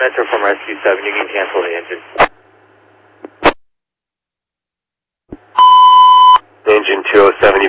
Metro from Rescue 7, you can cancel the engine. Engine 207,